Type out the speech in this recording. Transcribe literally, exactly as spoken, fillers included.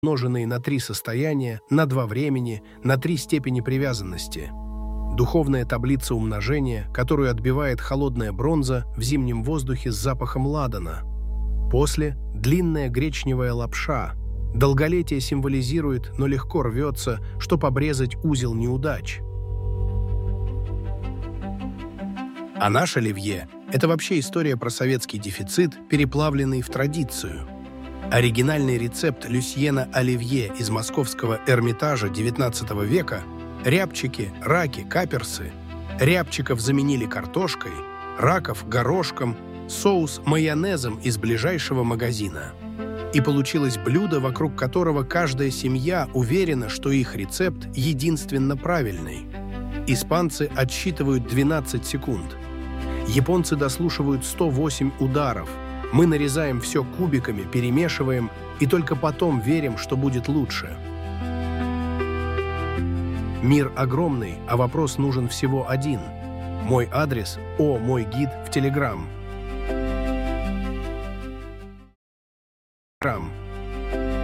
умноженные на три состояния, на два времени, на три степени привязанности. Духовная таблица умножения, которую отбивает холодная бронза в зимнем воздухе с запахом ладана. После – длинная гречневая лапша. Долголетие символизирует, но легко рвется, чтоб обрезать узел неудач. А наш оливье – это вообще история про советский дефицит, переплавленный в традицию. Оригинальный рецепт Люсьена Оливье из московского Эрмитажа девятнадцатого века – рябчики, раки, каперсы. Рябчиков заменили картошкой, раков – горошком, соус – майонезом из ближайшего магазина. И получилось блюдо, вокруг которого каждая семья уверена, что их рецепт единственно правильный. Испанцы отсчитывают двенадцать секунд. Японцы дослушивают сто восемь ударов. Мы нарезаем все кубиками, перемешиваем и только потом верим, что будет лучше. Мир огромный, а вопрос нужен всего один. Мой адрес – О, мой гид в Телеграм.